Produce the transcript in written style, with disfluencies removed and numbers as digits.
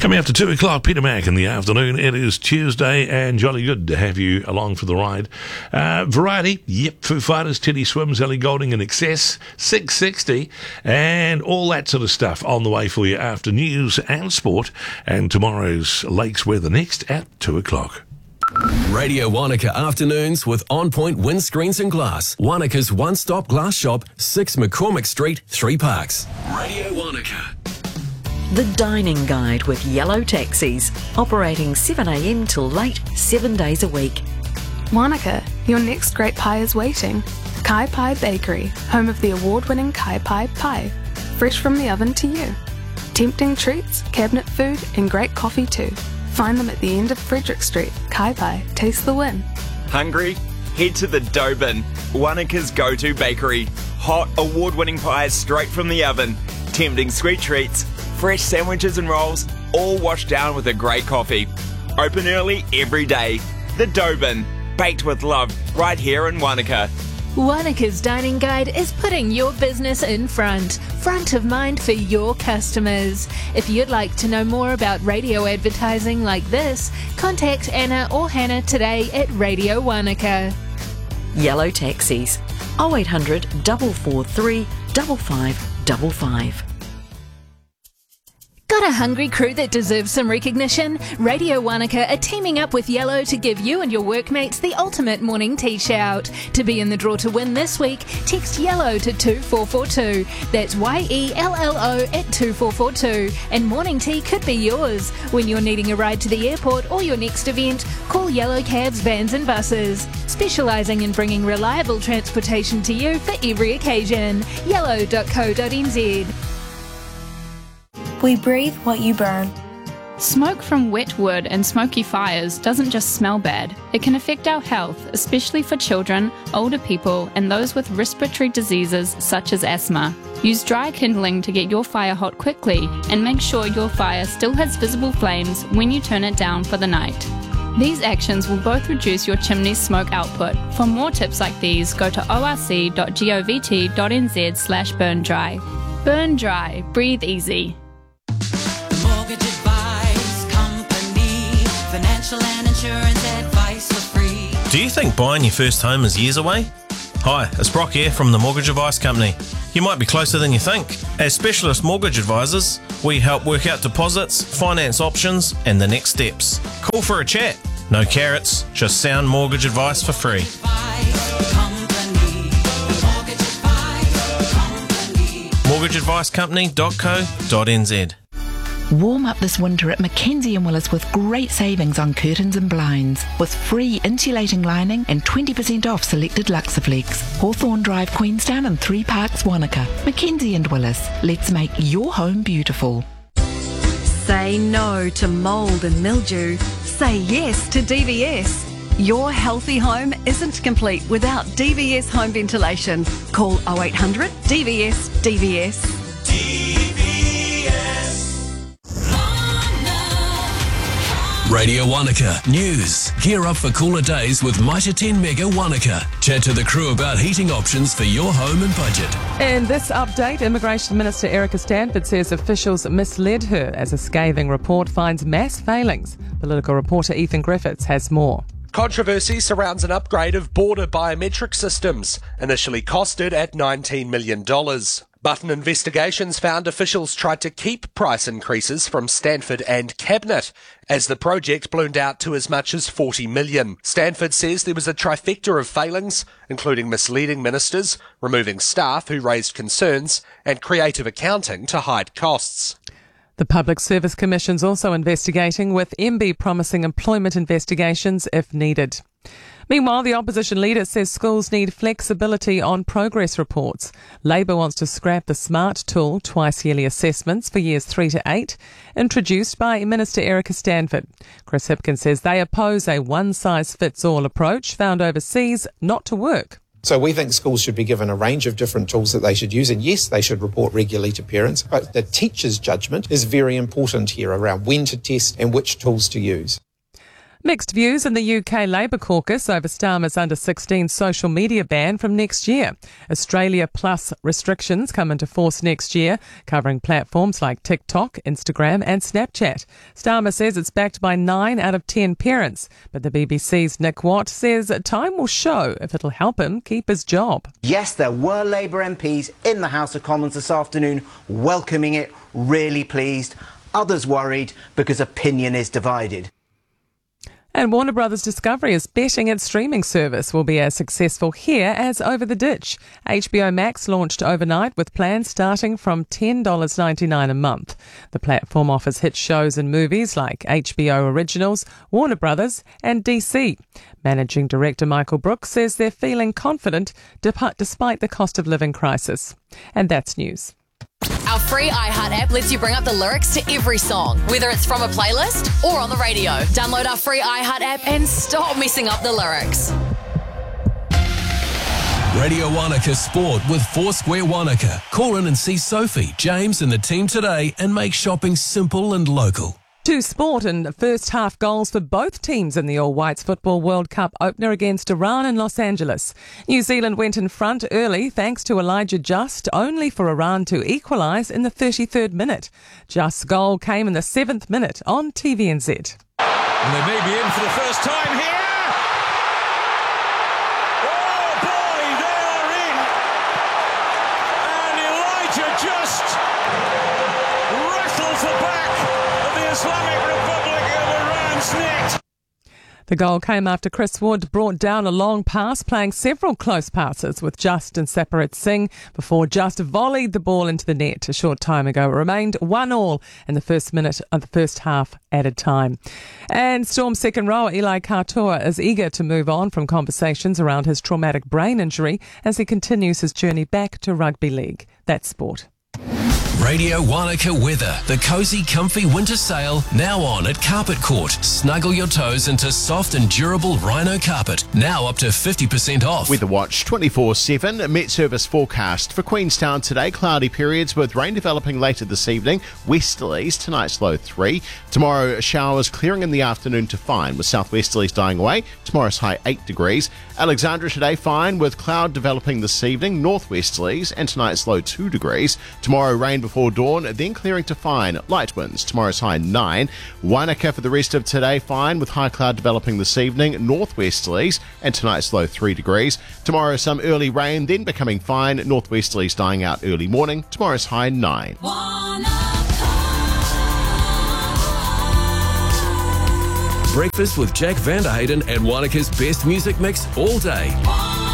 Coming after 2 o'clock, Peter Mac in the afternoon. It is Tuesday and jolly good to have you along for the ride. Variety, yep, Foo Fighters, Teddy Swims, Ellie Goulding in excess, 660, and all that sort of stuff on the way for you after news and sport, and tomorrow's Lakes weather next at 2 o'clock. Radio Wanaka Afternoons with On Point Windscreens and Glass. Wanaka's one-stop glass shop, 6 McCormick Street, 3 Parks. Radio Wanaka. The Dining Guide with Yellow Taxis, operating 7am till late, 7 days a week. Wanaka, your next great pie is waiting. Kai Pai Bakery, home of the award-winning Kai Pai pie. Fresh from the oven to you. Tempting treats, cabinet food and great coffee too. Find them at the end of Frederick Street. Kai Pai, taste the win. Hungry? Head to the Dough Bin, Wanaka's go-to bakery. Hot, award-winning pies straight from the oven. Tempting sweet treats, fresh sandwiches and rolls, all washed down with a great coffee. Open early every day. The Dough Bin, baked with love, right here in Wanaka. Wanaka's Dining Guide is putting your business in front of mind for your customers. If you'd like to know more about radio advertising like this, contact Anna or Hannah today at Radio Wanaka. Yellow Taxis, 0800 443 5555. Got a hungry crew that deserves some recognition? Radio Wanaka are teaming up with Yellow to give you and your workmates the ultimate morning tea shout. To be in the draw to win this week, text YELLOW to 2442. That's YELLO at 2442. And morning tea could be yours. When you're needing a ride to the airport or your next event, call Yellow Cabs, Vans and Buses. Specialising in bringing reliable transportation to you for every occasion. Yellow.co.nz. We breathe what you burn. Smoke from wet wood and smoky fires doesn't just smell bad. It can affect our health, especially for children, older people, and those with respiratory diseases such as asthma. Use dry kindling to get your fire hot quickly and make sure your fire still has visible flames when you turn it down for the night. These actions will both reduce your chimney's smoke output. For more tips like these, go to orc.govt.nz/burn dry. Burn dry. Breathe easy. Mortgage Advice Company. Financial and insurance advice for free. Do you think buying your first home is years away? Hi, it's Brock here from the Mortgage Advice Company. You might be closer than you think. As specialist mortgage advisors, we help work out deposits, finance options, and the next steps. Call for a chat. No carrots, just sound mortgage advice for free. mortgageadvicecompany.co.nz. Warm up this winter at Mackenzie & Willis with great savings on curtains and blinds, with free insulating lining and 20% off selected Luxaflex. Hawthorne Drive, Queenstown and 3 Parks, Wanaka. Mackenzie & Willis. Let's make your home beautiful. Say no to mould and mildew. Say yes to DVS. Your healthy home isn't complete without DVS home ventilation. Call 0800 DVS DVS. Radio Wanaka News. Gear up for cooler days with Mitre 10 Mega Wanaka. Chat to the crew about heating options for your home and budget. In this update, Immigration Minister Erica Stanford says officials misled her as a scathing report finds mass failings. Political reporter Ethan Griffiths has more. Controversy surrounds an upgrade of border biometric systems, initially costed at $19 million. Button investigations found officials tried to keep price increases from Stanford and Cabinet, as the project ballooned out to as much as $40 million. Stanford says there was a trifecta of failings, including misleading ministers, removing staff who raised concerns, and creative accounting to hide costs. The Public Service Commission's also investigating, with MB promising employment investigations if needed. Meanwhile, the opposition leader says schools need flexibility on progress reports. Labour wants to scrap the SMART tool, twice-yearly assessments for years 3 to 8, introduced by Minister Erica Stanford. Chris Hipkins says they oppose a one-size-fits-all approach found overseas not to work. So we think schools should be given a range of different tools that they should use, and yes, they should report regularly to parents, but the teacher's judgment is very important here around when to test and which tools to use. Mixed views in the UK Labour caucus over Starmer's under-16 social media ban from next year. Australia Plus restrictions come into force next year, covering platforms like TikTok, Instagram and Snapchat. Starmer says it's backed by 9 out of 10 parents, but the BBC's Nick Watt says time will show if it'll help him keep his job. Yes, there were Labour MPs in the House of Commons this afternoon welcoming it, really pleased. Others worried because opinion is divided. And Warner Brothers Discovery is betting its streaming service will be as successful here as Over the Ditch. HBO Max launched overnight with plans starting from $10.99 a month. The platform offers hit shows and movies like HBO Originals, Warner Brothers and DC. Managing Director Michael Brooks says they're feeling confident despite the cost of living crisis. And that's news. Our free iHeart app lets you bring up the lyrics to every song, whether it's from a playlist or on the radio. Download our free iHeart app and stop messing up the lyrics. Radio Wanaka Sport with Foursquare Wanaka. Call in and see Sophie, James and the team today and make shopping simple and local. To sport and first half goals for both teams in the All Whites Football World Cup opener against Iran in Los Angeles. New Zealand went in front early thanks to Elijah Just, only for Iran to equalise in the 33rd minute. Just's goal came in the 7th minute on TVNZ. And they may be in for the first time here. Oh boy, they are in. And Elijah Just rattles the back of the Islamic Republic of Iran's net. The goal came after Chris Wood brought down a long pass, playing several close passes with Just and Saparit Singh before Just volleyed the ball into the net a short time ago. It remained 1-1 in the first minute of the first half added time. And Storm's second rower Eli Katoa is eager to move on from conversations around his traumatic brain injury as he continues his journey back to rugby league. That's sport. Radio Wanaka weather. The cosy, comfy winter sale now on at Carpet Court. Snuggle your toes into soft and durable Rhino carpet. Now up to 50% off. Weather Watch 24/7. Met Service forecast for Queenstown today. Cloudy periods with rain developing later this evening. Westerlies. Tonight's low 3. Tomorrow showers clearing in the afternoon to fine with southwesterlies dying away. Tomorrow's high 8 degrees. Alexandra today fine with cloud developing this evening. Northwesterlies and tonight's low 2 degrees. Tomorrow rain before dawn, then clearing to fine. Light winds. Tomorrow's high 9. Wanaka for the rest of today fine with high cloud developing this evening. Northwesterlies and tonight's low 3 degrees. Tomorrow some early rain, then becoming fine. Northwesterlies dying out early morning. Tomorrow's high 9. Breakfast with Jack Vanderhayden and Wanaka's best music mix all day.